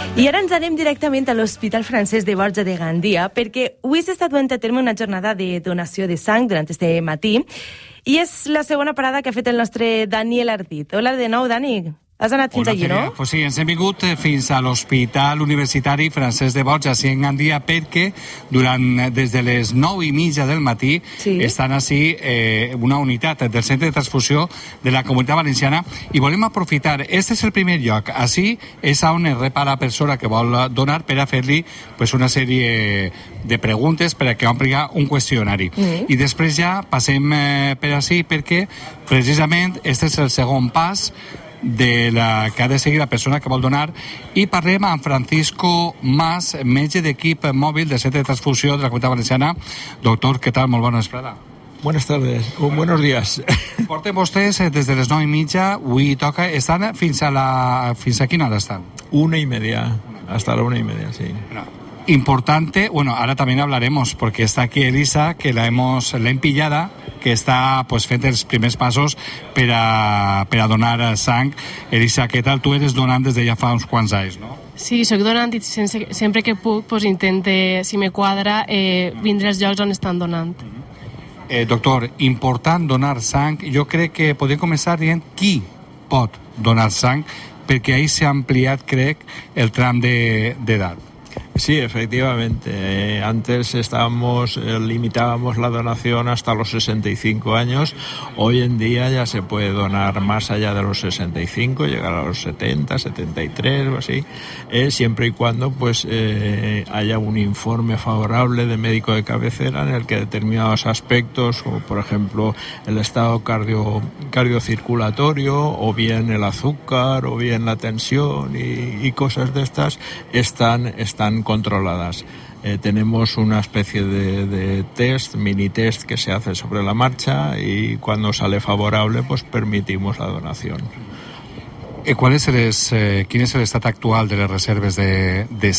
I ara ens anem directament a l'Hospital Francès de Borja de Gandia, perquè avui s'està duent a terme una jornada de donació de sang durant este matí, i és la segona parada que ha fet el nostre Daniel Ardit. Hola de nou, Dani. Has anat fins allí, no? Pues sí, ens hem vingut fins a l'Hospital Universitari Francesc de Borja, així en Gandia, perquè des de les 9:30 del matí estan així una unitat del Centre de Transfusió de la Comunitat Valenciana, i volem aprofitar. Este és el primer lloc. Així és on es rep a la persona que vol donar per a fer-li una sèrie de preguntes per a que ompli un qüestionari. I després ja passem per així perquè precisament este és el segon pas que ha de seguir la persona que vol donar, i parlem amb Francisco Mas, metge d'equip mòbil del Centre de Transfusió de la Comunitat Valenciana. Doctor, què tal? Molt bona vesprada. Buenas tardes, buenos días. Porten vostès des de les 9:30, avui toca, estan fins a quina hora estan? 1:30, hasta la 1:30, sí. Importante, ahora también hablaremos, porque está aquí Elisa, que la hem pillada, que està fent els primers passos per a donar sang. Elisa, què tal? Tu eres donant des de ja fa uns quants anys, no? Sí, soc donant i sempre que puc intente, si me quadra, vindre als llocs on estan donant. Doctor, important donar sang. Jo crec que podem començar dient qui pot donar sang, perquè ahí s'ha ampliat, crec, el tram d'edat. Sí, efectivamente. Antes limitábamos la donación hasta los 65 años. Hoy en día ya se puede donar más allá de los 65, llegar a los 70, 73 o así, siempre y cuando haya un informe favorable de médico de cabecera en el que determinados aspectos, como por ejemplo el estado cardiocirculatorio, o bien el azúcar, o bien la tensión y cosas de estas, están controladas. Tenemos una especie de test, mini test, que se hace sobre la marcha, y cuando sale favorable permitimos la donación. Quin és l'estat actual de les reserves de